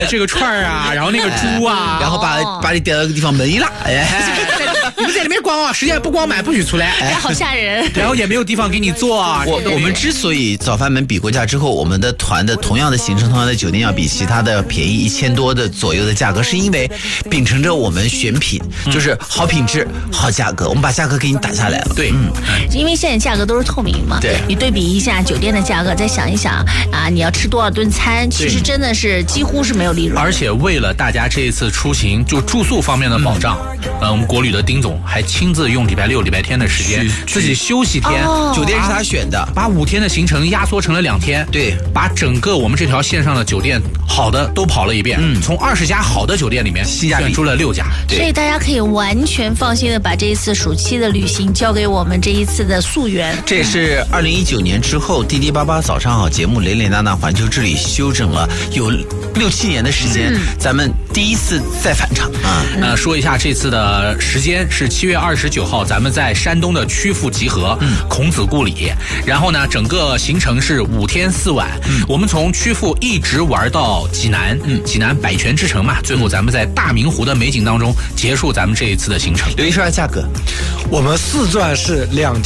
这个串儿啊，然后那个猪啊， 然后把你带到个地方门一拉， 你们在里面逛啊，时间不光买不许出来， 好吓人。 然后也没有地方给你坐。 我们之所以早饭门比过价之后，我们的团的同样的行程、同样的酒店要比其他的便宜1000多的左右的价格，是因为秉承着我们选品，就是好品质、好价格，我们把价格给你打下来了。 对， 因为现在价格都是透明嘛， 对， 你对比一下酒店的价格，再想一想啊，你要吃多少顿餐，其实真的是几乎是没有利润。 而且为了大家这一次出行就住宿方面的保障，我们国旅的丁总还亲自用礼拜六、礼拜天的时间自己休息天， 酒店是他选的， 把5天的行程压缩成了2天， 对， 把整个我们这条线上的酒店好的都跑了一遍，从20家好的酒店里面选出了6家， 所以大家可以完全放心的把这一次暑期的旅行交给我们这一次的溯源。 这也是2019年之后滴滴88早上好节目连连大大环球之旅休整了有6-7年的时间，咱们第一次再返场啊。 说一下这次的时间是7月29号，咱们在山东的曲阜集合，孔子故里。然后呢，整个行程是5天4晚，我们从曲阜一直玩到济南，济南百泉之城嘛，最后咱们在大明湖的美景当中结束咱们这一次的行程。 刘一说下价格， 我们4钻是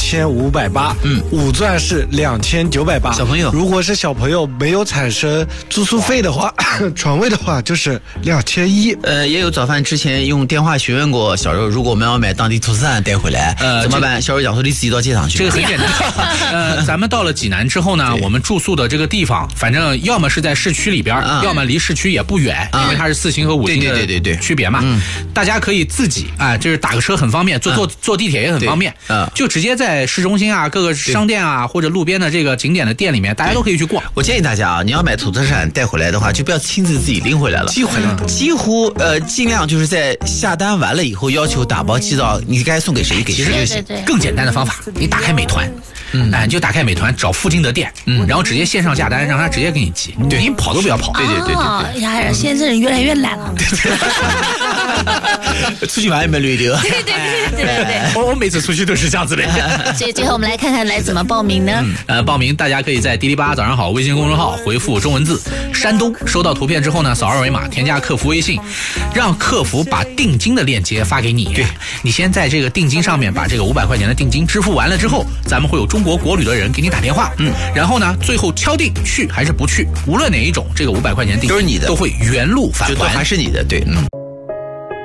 2580，5钻是2980。 小朋友， 如果是小朋友没有产生住宿费的话，床位的话就是2100。 也有早饭之前用电话询问过小肉，如果我们要买当地土特产带回来，怎么办？小肉讲说你自己到街上去。 这个很简单。咱们到了济南之后呢，我们住宿的这个地方，反正要么是在市区里边，要么离市区也不远，因为它是4星和5星的区别嘛。大家可以自己就是打个车很方便，坐地铁也很方便，就直接在市中心啊、各个商店啊或者路边的这个景点的店里面，大家都可以去逛。 我建议大家啊，你要买土特产带回来的话，就不要亲自自己拎回来了，寄回来，几乎尽量就是在下单完了以后要求打包寄到你该送给谁给谁就行。 更简单的方法，你打开美团，你就打开美团找附近的店，然后直接线上下单，让他直接给你寄，你跑都不要跑。 对。呀，现在人越来越懒了。 出去玩有没有旅游？ 对。 我每次出去都是这样子的。 所以最后我们来看看来怎么报名呢？ 报名大家可以在滴滴88早上好微信公众号回复中文字山东，收到图片之后呢，扫2维码添加客服微信，让客服把定金的链接发给你。对，你先在这个定金上面把这个500块钱的定金支付完了之后，咱们会有中国国旅的人给你打电话，然后呢，最后敲定去还是不去，无论哪一种，这个500块钱定金都是你的，都会原路返还， 就都还是你的，对。